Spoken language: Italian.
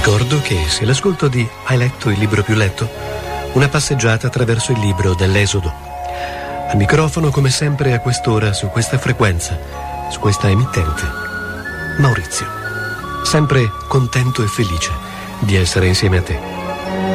Ricordo che se l'ascolto di Hai letto il libro più letto? Una passeggiata attraverso il libro dell'Esodo. Al microfono, come sempre, a quest'ora, su questa frequenza, su questa emittente, Maurizio. Sempre contento e felice di essere insieme a te.